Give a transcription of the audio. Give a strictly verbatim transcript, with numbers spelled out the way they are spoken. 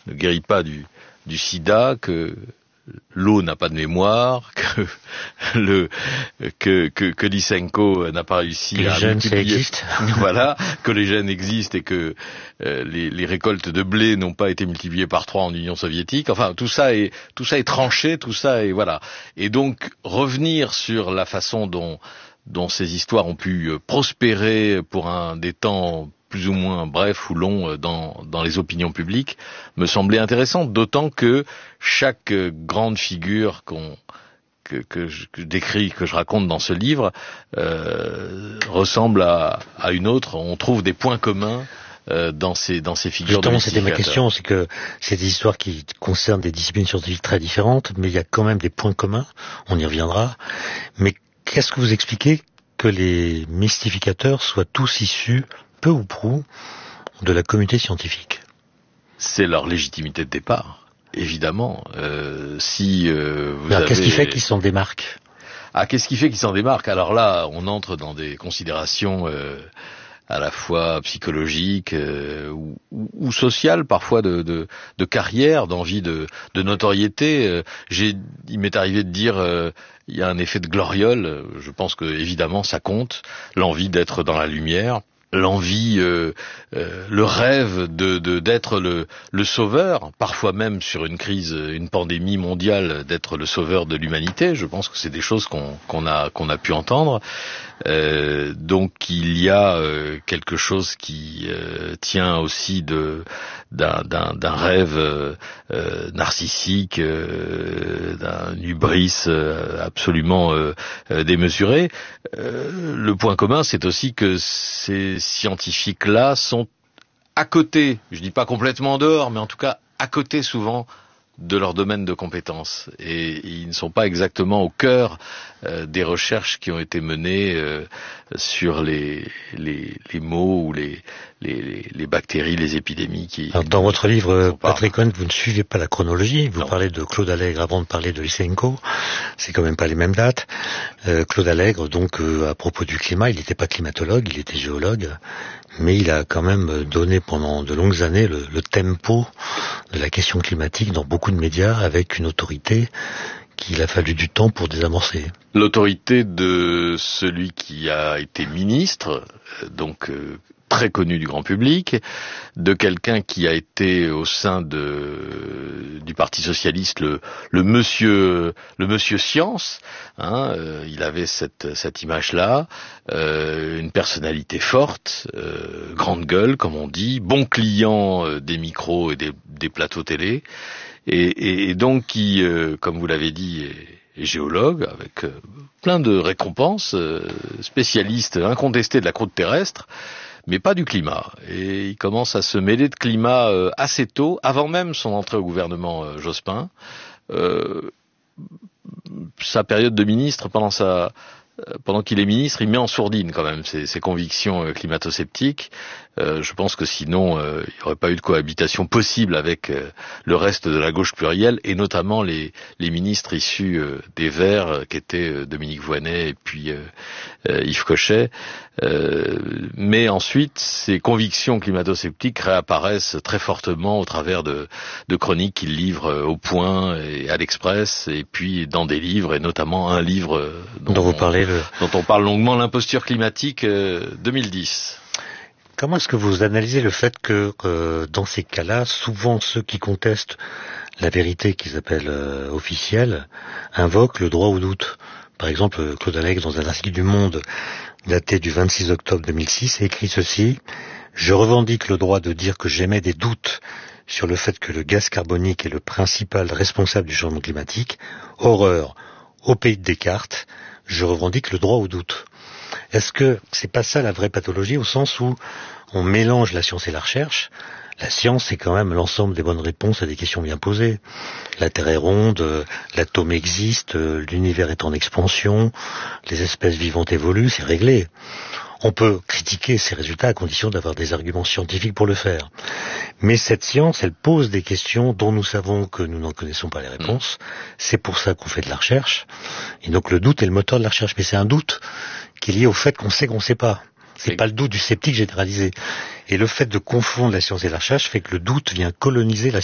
ne guérit pas du, du sida, que l'eau n'a pas de mémoire, que le que que, que Lysenko n'a pas réussi les à gènes, multiplier. Ça existe. Voilà, que les gènes existent et que euh, les, les récoltes de blé n'ont pas été multipliées par trois en Union soviétique. Enfin, tout ça est tout ça est tranché, tout ça est voilà. Et donc revenir sur la façon dont dont ces histoires ont pu prospérer pour un des temps plus ou moins bref ou long dans, dans les opinions publiques, me semblait intéressant, d'autant que chaque grande figure qu'on, que, que je que décris, que je raconte dans ce livre, euh, ressemble à, à une autre. On trouve des points communs euh, dans ces dans ces figures. Justement, c'était ma question, c'est que c'est des histoires qui concernent des disciplines scientifiques très différentes, mais il y a quand même des points communs. On y reviendra. Mais qu'est-ce que vous expliquez que les mystificateurs soient tous issus, peu ou prou, de la communauté scientifique? C'est leur légitimité de départ, évidemment. Euh, si euh, vous Alors, avez... qu'est-ce qui fait qu'ils s'en démarquent? Ah, qu'est-ce qui fait qu'ils s'en démarquent? Alors là, on entre dans des considérations euh, à la fois psychologiques euh, ou, ou sociales, parfois de, de, de carrière, d'envie de, de notoriété. Euh, j'ai, il m'est arrivé de dire, euh, il y a un effet de gloriole. Je pense que évidemment ça compte. L'envie d'être dans la lumière. L'envie, euh, euh, le rêve de, de d'être le, le sauveur, parfois même sur une crise, une pandémie mondiale, d'être le sauveur de l'humanité. Je pense que c'est des choses qu'on, qu'on a qu'on a pu entendre. Euh, donc il y a euh, quelque chose qui euh, tient aussi de d'un, d'un, d'un rêve euh, euh, narcissique, euh, d'un hubris euh, absolument euh, euh, démesuré. Euh, le point commun, c'est aussi que ces scientifiques-là sont à côté, je dis pas complètement en dehors, mais en tout cas à côté souvent de leur domaine de compétences, et ils ne sont pas exactement au cœur euh, des recherches qui ont été menées euh, sur les, les, les maux ou les, les, les bactéries, les épidémies qui... Alors, dans votre livre, Patrick Cohen, vous ne suivez pas la chronologie, vous non. parlez de Claude Allègre avant de parler de Lysenko, c'est quand même pas les mêmes dates. Euh, Claude Allègre, donc, euh, à propos du climat, il n'était pas climatologue, il était géologue, mais il a quand même donné pendant de longues années le, le tempo de la question climatique dans beaucoup de médias, avec une autorité qu'il a fallu du temps pour désamorcer. L'autorité de celui qui a été ministre, donc euh, très connu du grand public, de quelqu'un qui a été au sein de du Parti socialiste le, le monsieur le monsieur science, hein, euh, il avait cette cette image-là, euh, une personnalité forte, euh, grande gueule comme on dit, bon client euh, des micros et des, des plateaux télé, et, et, et donc qui, euh, comme vous l'avez dit, est, est géologue avec euh, plein de récompenses, euh, spécialiste incontesté de la croûte terrestre, mais pas du climat. Et il commence à se mêler de climat euh, assez tôt, avant même son entrée au gouvernement euh, Jospin. Euh, sa période de ministre, pendant sa pendant qu'il est ministre, il met en sourdine quand même ses, ses convictions euh, climato-sceptiques. Euh, je pense que sinon, euh, il n'y aurait pas eu de cohabitation possible avec euh, le reste de la gauche plurielle, et notamment les, les ministres issus euh, des Verts, euh, qui étaient euh, Dominique Voynet et puis euh, euh, Yves Cochet. Euh, mais ensuite, ces convictions climato-sceptiques réapparaissent très fortement au travers de, de chroniques qu'il livre euh, au Point et à l'Express, et puis dans des livres, et notamment un livre euh, dont, dont vous parlez, le... dont on parle longuement, L'imposture climatique euh, deux mille dix. Comment est-ce que vous analysez le fait que, que dans ces cas-là, souvent ceux qui contestent la vérité qu'ils appellent euh, officielle invoquent le droit au doute? Par exemple, Claude Allègre, dans un article du Monde daté du vingt-six octobre deux mille six, écrit ceci: « Je revendique le droit de dire que j'émets des doutes sur le fait que le gaz carbonique est le principal responsable du changement climatique. Horreur, au pays de Descartes, je revendique le droit au doute. » Est-ce que c'est pas ça la vraie pathologie, au sens où on mélange la science et la recherche? La science, c'est quand même l'ensemble des bonnes réponses à des questions bien posées. La Terre est ronde, l'atome existe, l'univers est en expansion, les espèces vivantes évoluent, c'est réglé. On peut critiquer ces résultats à condition d'avoir des arguments scientifiques pour le faire. Mais cette science, elle pose des questions dont nous savons que nous n'en connaissons pas les réponses. C'est pour ça qu'on fait de la recherche. Et donc le doute est le moteur de la recherche. Mais c'est un doute qui est lié au fait qu'on sait qu'on ne sait pas. C'est pas le doute du sceptique généralisé. Et le fait de confondre la science et la recherche fait que le doute vient coloniser la